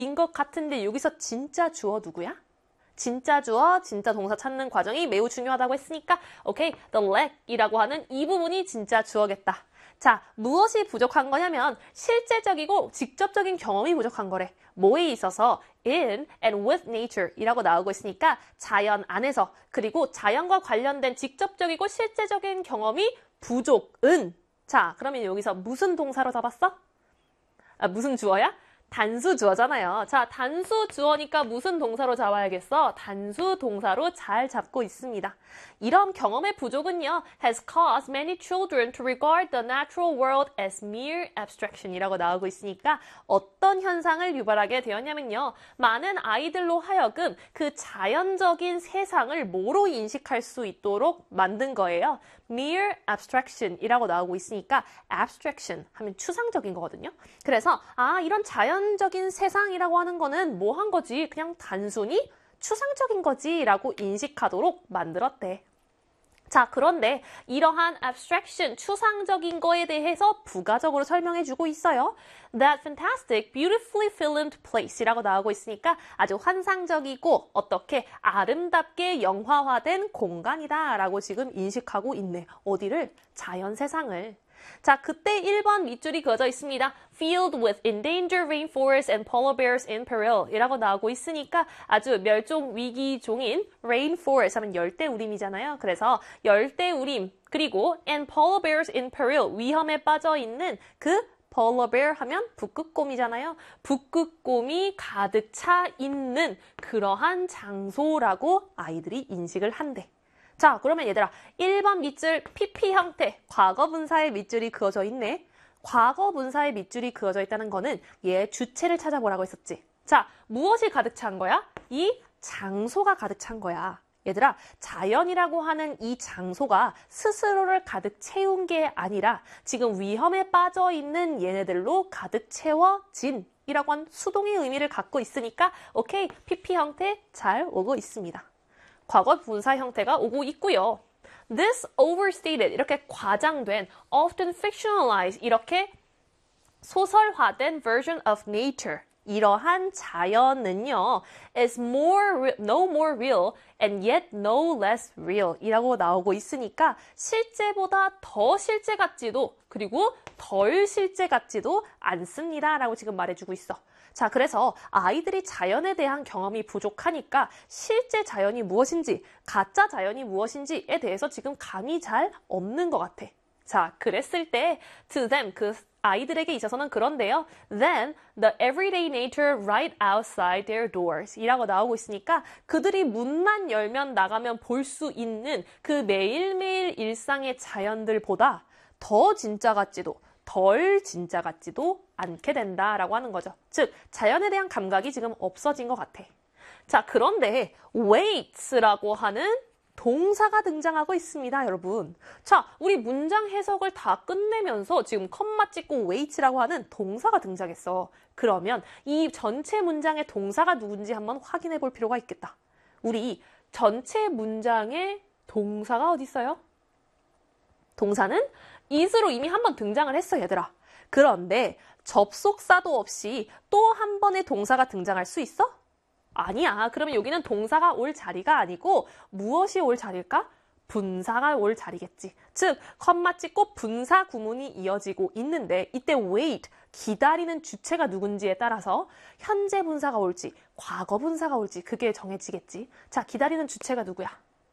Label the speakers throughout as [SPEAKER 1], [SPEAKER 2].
[SPEAKER 1] 인 것 같은데 여기서 진짜 주어 누구야? 진짜 주어, 진짜 동사 찾는 과정이 매우 중요하다고 했으니까 오케이, the lack이라고 하는 이 부분이 진짜 주어겠다. 자, 무엇이 부족한 거냐면 실제적이고 직접적인 경험이 부족한 거래. 뭐에 있어서 in and with nature 이라고 나오고 있으니까 자연 안에서 그리고 자연과 관련된 직접적이고 실제적인 경험이 부족은 자, 그러면 여기서 무슨 동사로 잡았어? 무슨 주어야? 단수 주어잖아요. 자, 단수 주어니까 무슨 동사로 잡아야겠어? 단수 동사로 잘 잡고 있습니다. 이런 경험의 부족은요, has caused many children to regard the natural world as mere abstraction 이라고 나오고 있으니까 어떤 현상을 유발하게 되었냐면요, 많은 아이들로 하여금 그 자연적인 세상을 뭐로 인식할 수 있도록 만든 거예요. mere abstraction 이라고 나오고 있으니까 abstraction 하면 추상적인 거거든요. 그래서 이런 자연적인 세상이라고 하는 거는 뭐 한 거지? 그냥 단순히 추상적인 거지 라고 인식하도록 만들었대. 자, 그런데 이러한 abstraction, 추상적인 거에 대해서 부가적으로 설명해주고 있어요. That fantastic, beautifully filmed place 이라고 나오고 있으니까 아주 환상적이고 어떻게 아름답게 영화화된 공간이다 라고 지금 인식하고 있네. 어디를? 자연 세상을. 자, 그때 1번 밑줄이 그어져 있습니다. Filled with endangered rainforests and polar bears in peril 이라고 나오고 있으니까 아주 멸종 위기 종인 rainforest 하면 열대우림이잖아요. 그래서 열대우림 그리고 and polar bears in peril 위험에 빠져 있는 그 polar bear 하면 북극곰이잖아요. 북극곰이 가득 차 있는 그러한 장소라고 아이들이 인식을 한대. 자, 그러면 얘들아, 1번 밑줄 PP 형태, 과거 분사의 밑줄이 그어져 있네. 과거 분사의 밑줄이 그어져 있다는 거는 얘 주체를 찾아보라고 했었지. 자, 무엇이 가득 찬 거야? 이 장소가 가득 찬 거야. 얘들아, 자연이라고 하는 이 장소가 스스로를 가득 채운 게 아니라 지금 위험에 빠져 있는 얘네들로 가득 채워진 이라고 한 수동의 의미를 갖고 있으니까 오케이, PP 형태 잘 오고 있습니다. 과거 분사 형태가 오고 있고요. This overstated, 이렇게 과장된, often fictionalized, 이렇게 소설화된 version of nature, 이러한 자연은요, is no more real and yet no less real 이라고 나오고 있으니까 실제보다 더 실제 같지도 그리고 덜 실제 같지도 않습니다 라고 지금 말해주고 있어. 자, 그래서 아이들이 자연에 대한 경험이 부족하니까 실제 자연이 무엇인지, 가짜 자연이 무엇인지에 대해서 지금 감이 잘 없는 것 같아. 자, 그랬을 때 to them, 그 아이들에게 있어서는 그런데요. Then the everyday nature right outside their doors 이라고 나오고 있으니까 그들이 문만 열면 나가면 볼 수 있는 그 매일매일 일상의 자연들보다 더 진짜 같지도 덜 진짜 같지도 않게 된다라고 하는 거죠. 즉, 자연에 대한 감각이 지금 없어진 것 같아. 자, 그런데 waits라고 하는 동사가 등장하고 있습니다, 여러분. 자, 우리 문장 해석을 다 끝내면서 지금 컴마 찍고 waits라고 하는 동사가 등장했어. 그러면 이 전체 문장의 동사가 누군지 한번 확인해 볼 필요가 있겠다. 우리 전체 문장의 동사가 어디 있어요? 동사는 is로 이미 한번 등장을 했어, 얘들아. 그런데 접속사도 없이 또 한 번의 동사가 등장할 수 있어? 아니야. 그러면 여기는 동사가 올 자리가 아니고 무엇이 올 자리일까? 분사가 올 자리겠지. 즉, 컴마 찍고 분사 구문이 이어지고 있는데 이때 wait, 기다리는 주체가 누군지에 따라서 현재 분사가 올지, 과거 분사가 올지 그게 정해지겠지. 자, 기다리는 주체가 누구야?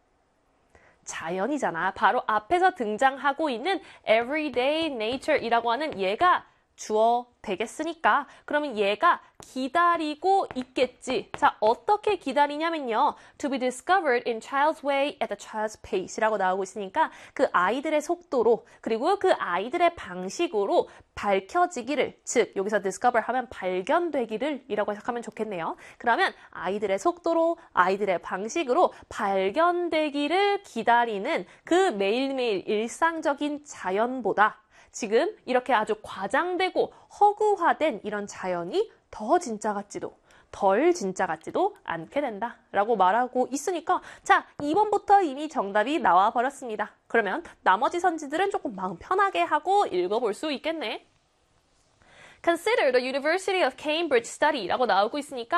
[SPEAKER 1] 자연이잖아. 바로 앞에서 등장하고 있는 everyday nature이라고 하는 얘가 주어 되겠으니까 그러면 얘가 기다리고 있겠지. 자, 어떻게 기다리냐면요. To be discovered in child's way at the child's pace라고 나오고 있으니까 그 아이들의 속도로 그리고 그 아이들의 방식으로 밝혀지기를, 즉 여기서 discover 하면 발견되기를 이라고 해석하면 좋겠네요. 그러면 아이들의 속도로 아이들의 방식으로 발견되기를 기다리는 그 매일매일 일상적인 자연보다 지금 이렇게 아주 과장되고 허구화된 이런 자연이 더 진짜 같지도 덜 진짜 같지도 않게 된다라고 말하고 있으니까 자, 2번부터 이미 정답이 나와 버렸습니다. 그러면 나머지 선지들은 조금 마음 편하게 하고 읽어볼 수 있겠네. Consider the University of Cambridge study라고 나오고 있으니까